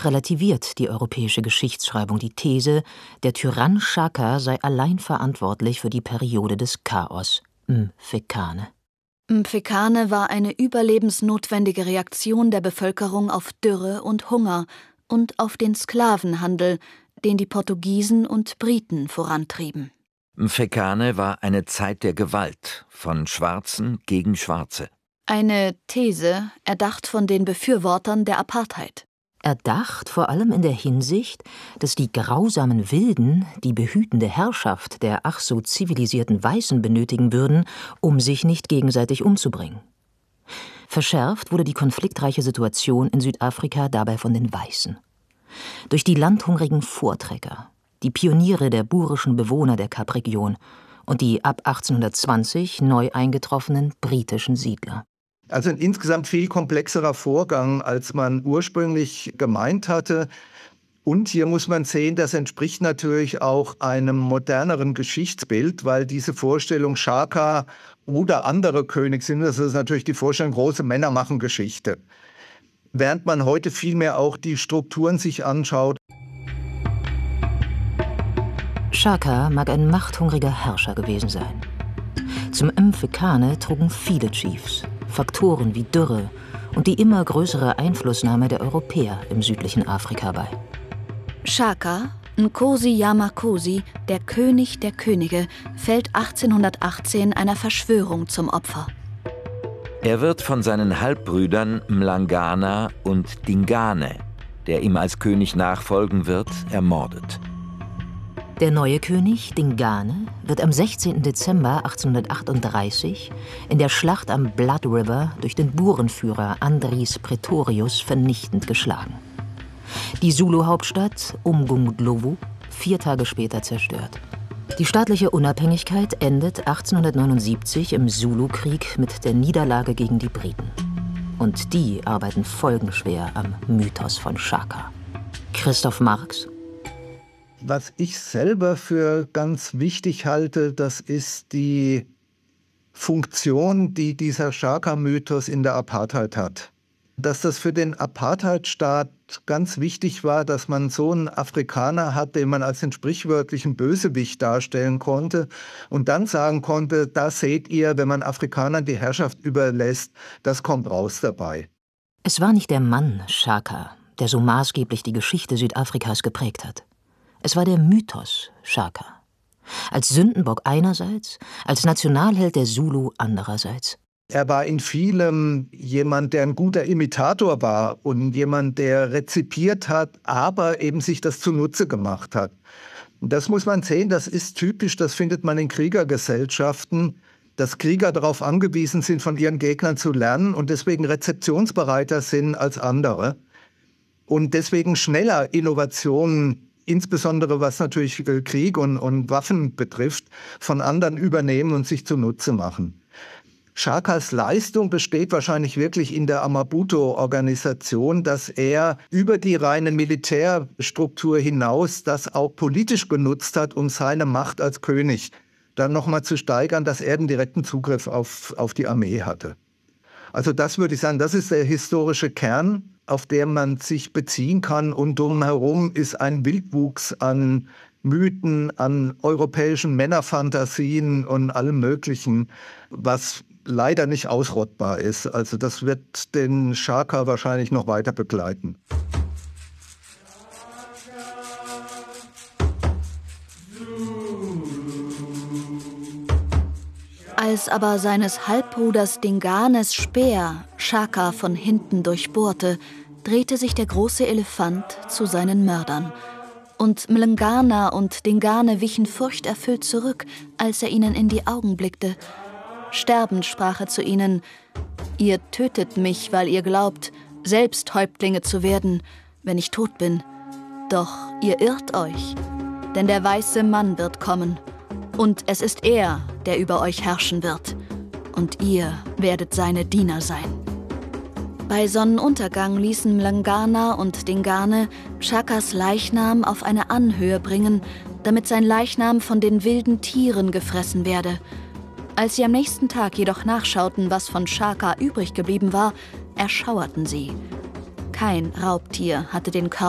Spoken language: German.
relativiert die europäische Geschichtsschreibung die These, der Tyrann Shaka sei allein verantwortlich für die Periode des Chaos, Mfecane. Mfecane war eine überlebensnotwendige Reaktion der Bevölkerung auf Dürre und Hunger und auf den Sklavenhandel, den die Portugiesen und Briten vorantrieben. Mfecane war eine Zeit der Gewalt von Schwarzen gegen Schwarze. Eine These, erdacht von den Befürwortern der Apartheid. Erdacht vor allem in der Hinsicht, dass die grausamen Wilden die behütende Herrschaft der ach so zivilisierten Weißen benötigen würden, um sich nicht gegenseitig umzubringen. Verschärft wurde die konfliktreiche Situation in Südafrika dabei von den Weißen. Durch die landhungrigen Vortrecker, die Pioniere der burischen Bewohner der Kapregion und die ab 1820 neu eingetroffenen britischen Siedler. Also ein insgesamt viel komplexerer Vorgang, als man ursprünglich gemeint hatte. Und hier muss man sehen, das entspricht natürlich auch einem moderneren Geschichtsbild, weil diese Vorstellung Shaka oder andere König sind, das ist natürlich die Vorstellung, große Männer machen Geschichte. Während man heute vielmehr auch die Strukturen sich anschaut. Shaka mag ein machthungriger Herrscher gewesen sein. Zum Mfecane trugen viele Chiefs, Faktoren wie Dürre und die immer größere Einflussnahme der Europäer im südlichen Afrika bei. Shaka, Nkosi Yamakosi, der König der Könige, fällt 1818 einer Verschwörung zum Opfer. Er wird von seinen Halbbrüdern Mlangana und Dingane, der ihm als König nachfolgen wird, ermordet. Der neue König, Dingane, wird am 16. Dezember 1838 in der Schlacht am Blood River durch den Burenführer Andries Pretorius vernichtend geschlagen. Die Zulu-Hauptstadt Umgungundlovu 4 Tage später zerstört. Die staatliche Unabhängigkeit endet 1879 im Zulu-Krieg mit der Niederlage gegen die Briten. Und die arbeiten folgenschwer am Mythos von Shaka. Christoph Marx. Was ich selber für ganz wichtig halte, das ist die Funktion, die dieser Shaka-Mythos in der Apartheid hat. Dass das für den Apartheidstaat ganz wichtig war, dass man so einen Afrikaner hat, den man als den sprichwörtlichen Bösewicht darstellen konnte und dann sagen konnte, da seht ihr, wenn man Afrikanern die Herrschaft überlässt, das kommt raus dabei. Es war nicht der Mann Shaka, der so maßgeblich die Geschichte Südafrikas geprägt hat. Es war der Mythos Shaka. Als Sündenbock einerseits, als Nationalheld der Zulu andererseits. Er war in vielem jemand, der ein guter Imitator war und jemand, der rezipiert hat, aber eben sich das zunutze gemacht hat. Und das muss man sehen, das ist typisch, das findet man in Kriegergesellschaften, dass Krieger darauf angewiesen sind, von ihren Gegnern zu lernen und deswegen rezeptionsbereiter sind als andere. Und deswegen schneller Innovationen, insbesondere was natürlich Krieg und Waffen betrifft, von anderen übernehmen und sich zunutze machen. Shakas Leistung besteht wahrscheinlich wirklich in der Amabuto-Organisation, dass er über die reine Militärstruktur hinaus das auch politisch genutzt hat, um seine Macht als König dann nochmal zu steigern, dass er den direkten Zugriff auf die Armee hatte. Also das würde ich sagen, das ist der historische Kern, auf den man sich beziehen kann. Und drumherum ist ein Wildwuchs an Mythen, an europäischen Männerfantasien und allem Möglichen, was leider nicht ausrottbar ist. Also das wird den Shaka wahrscheinlich noch weiter begleiten. Als aber seines Halbbruders Dinganes Speer Shaka von hinten durchbohrte, drehte sich der große Elefant zu seinen Mördern. Und Mlangana und Dingane wichen furchterfüllt zurück, als er ihnen in die Augen blickte. Sterbend sprach er zu ihnen: Ihr tötet mich, weil ihr glaubt, selbst Häuptlinge zu werden, wenn ich tot bin. Doch ihr irrt euch, denn der weiße Mann wird kommen. Und es ist er, der über euch herrschen wird. Und ihr werdet seine Diener sein. Bei Sonnenuntergang ließen Mlangana und Dingane Shakas Leichnam auf eine Anhöhe bringen, damit sein Leichnam von den wilden Tieren gefressen werde. Als sie am nächsten Tag jedoch nachschauten, was von Shaka übrig geblieben war, erschauerten sie. Kein Raubtier hatte den Körper